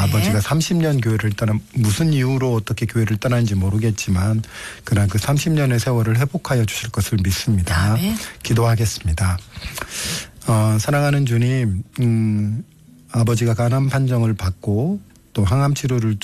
아버지가 30년 교회를 무슨 이유로 어떻게 교회를 떠나는지 모르겠지만 그러나 그 30년의 세월을 회복하여 주실 것을 믿습니다. 아멘. 기도하겠습니다. 사랑하는 주님, 아버지가 간암 판정을 받고 또 항암 치료를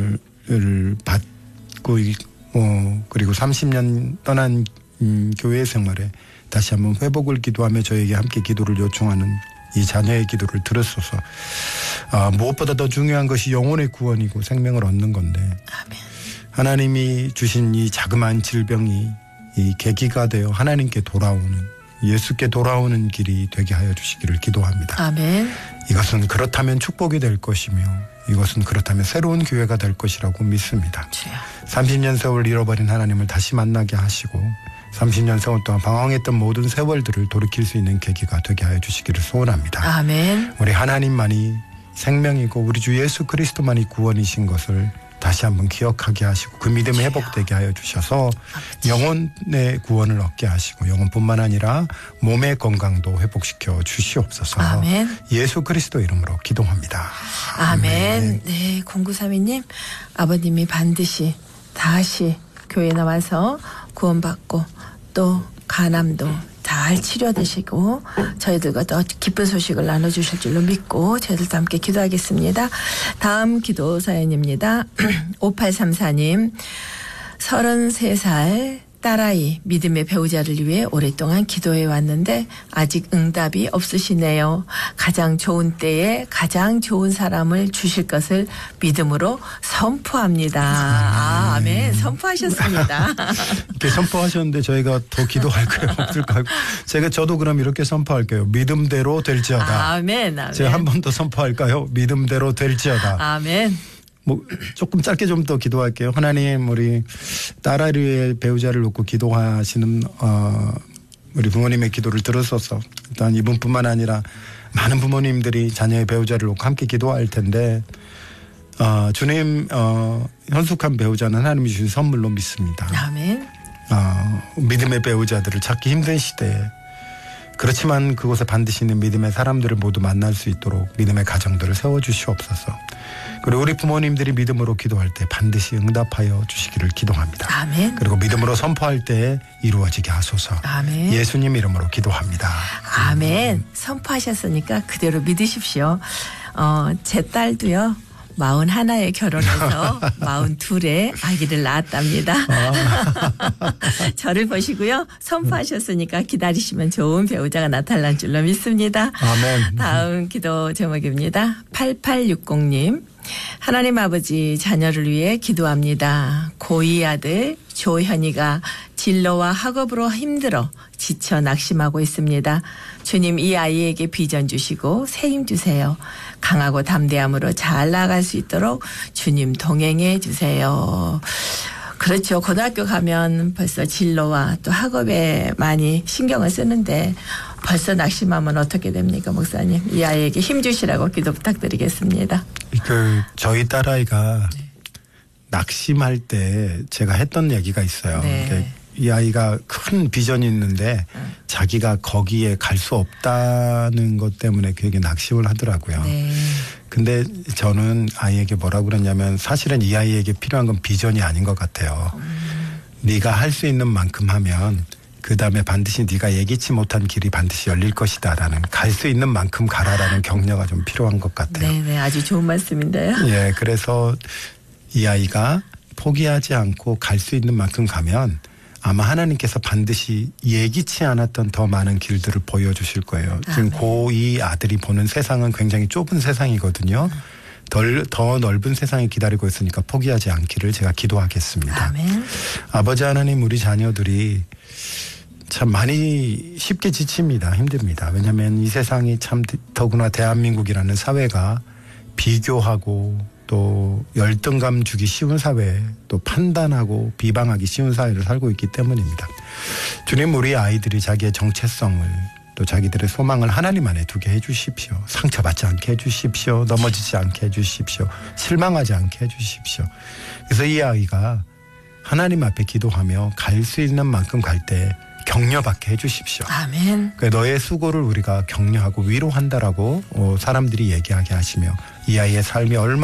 받고 그리고 30년 떠난 교회 생활에 다시 한번 회복을 기도하며 저에게 함께 기도를 요청하는 이 자녀의 기도를 들었소서. 무엇보다 더 중요한 것이 영혼의 구원이고 생명을 얻는 건데 아멘. 하나님이 주신 이 자그마한 질병이 이 계기가 되어 하나님께 돌아오는 예수께 돌아오는 길이 되게 하여 주시기를 기도합니다. 아멘. 이것은 그렇다면 축복이 될 것이며 이것은 그렇다면 새로운 교회가 될 것이라고 믿습니다. 주여. 30년 세월 잃어버린 하나님을 다시 만나게 하시고 30년 세월 동안 방황했던 모든 세월들을 돌이킬 수 있는 계기가 되게 하여 주시기를 소원합니다. 아멘. 우리 하나님만이 생명이고 우리 주 예수 그리스도만이 구원이신 것을 다시 한번 기억하게 하시고 그 믿음이 회복되게 하여 주셔서 영혼의 구원을 얻게 하시고 영혼뿐만 아니라 몸의 건강도 회복시켜 주시옵소서. 아멘. 예수 그리스도 이름으로 기도합니다. 아멘. 네, 0932님 아버님이 반드시 다시 교회 나와서 구원받고 또 간암도 잘 치료되시고 저희들과 더 기쁜 소식을 나눠주실 줄로 믿고 저희들도 함께 기도하겠습니다. 다음 기도 사연입니다. 5834님 33살 딸아이 믿음의 배우자를 위해 오랫동안 기도해 왔는데 아직 응답이 없으시네요. 가장 좋은 때에 가장 좋은 사람을 주실 것을 믿음으로 선포합니다. 아멘. 선포하셨습니다. 이렇게 선포하셨는데 저희가 더 기도할까요? 없을까요? 저도 그럼 이렇게 선포할게요. 믿음대로 될지어다. 아멘. 아멘. 제가 한 번 더 선포할까요? 믿음대로 될지어다. 아멘. 조금 짧게 좀 더 기도할게요. 하나님, 우리 딸아이의 배우자를 놓고 기도하시는 우리 부모님의 기도를 들으소서. 일단 이분뿐만 아니라 많은 부모님들이 자녀의 배우자를 놓고 함께 기도할 텐데 주님 현숙한 배우자는 하나님이 주신 선물로 믿습니다. 아멘. 믿음의 배우자들을 찾기 힘든 시대에 그렇지만 그곳에 반드시 있는 믿음의 사람들을 모두 만날 수 있도록 믿음의 가정들을 세워주시옵소서. 그리고 우리 부모님들이 믿음으로 기도할 때 반드시 응답하여 주시기를 기도합니다. 아멘. 그리고 믿음으로 선포할 때 이루어지게 하소서. 아멘. 예수님 이름으로 기도합니다. 아멘. 선포하셨으니까 그대로 믿으십시오. 제 딸도요. 41에 결혼해서 42에 아기를 낳았답니다. 저를 보시고요. 선포하셨으니까 기다리시면 좋은 배우자가 나타날 줄로 믿습니다. 아멘. 다음 기도 제목입니다. 8860님. 하나님 아버지 자녀를 위해 기도합니다. 고2 아들 조현이가 진로와 학업으로 힘들어 지쳐 낙심하고 있습니다. 주님 이 아이에게 비전 주시고 새 힘 주세요. 강하고 담대함으로 잘 나아갈 수 있도록 주님 동행해 주세요. 그렇죠. 고등학교 가면 벌써 진로와 또 학업에 많이 신경을 쓰는데 벌써 낙심하면 어떻게 됩니까, 목사님? 이 아이에게 힘 주시라고 기도 부탁드리겠습니다. 저희 딸아이가 낙심할 때 제가 했던 얘기가 있어요. 네. 이 아이가 큰 비전이 있는데 자기가 거기에 갈 수 없다는 것 때문에 그에게 낙심을 하더라고요. 네. 근데 저는 아이에게 뭐라고 그랬냐면 사실은 이 아이에게 필요한 건 비전이 아닌 것 같아요. 네가 할 수 있는 만큼 하면 그다음에 반드시 네가 예기치 못한 길이 반드시 열릴 것이다라는 갈 수 있는 만큼 가라라는 격려가 좀 필요한 것 같아요. 네, 아주 좋은 말씀인데요. 예, 그래서 이 아이가 포기하지 않고 갈 수 있는 만큼 가면 아마 하나님께서 반드시 예기치 않았던 더 많은 길들을 보여주실 거예요. 지금 고2 아들이 보는 세상은 굉장히 좁은 세상이거든요. 더 넓은 세상이 기다리고 있으니까 포기하지 않기를 제가 기도하겠습니다. 아멘. 아버지 하나님, 우리 자녀들이 참 많이 쉽게 지칩니다. 힘듭니다. 왜냐하면 이 세상이 참 더구나 대한민국이라는 사회가 비교하고 또 열등감 주기 쉬운 사회, 또 판단하고 비방하기 쉬운 사회를 살고 있기 때문입니다. 주님, 우리 아이들이 자기의 정체성을 또 자기들의 소망을 하나님 안에 두게 해주십시오. 상처받지 않게 해주십시오. 넘어지지 않게 해주십시오. 실망하지 않게 해주십시오. 그래서 이 아이가 하나님 앞에 기도하며 갈 수 있는 만큼 갈 때 격려받게 해주십시오. 아멘. 너의 수고를 우리가 격려하고 위로한다라고 사람들이 얘기하게 하시며 이 아이의 삶이 얼마나